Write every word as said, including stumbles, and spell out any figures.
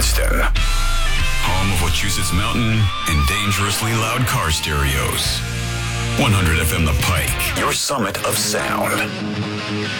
Princeton. Home of Wachusett Mountain and dangerously loud car stereos. one hundred F M The Pike, your summit of sound.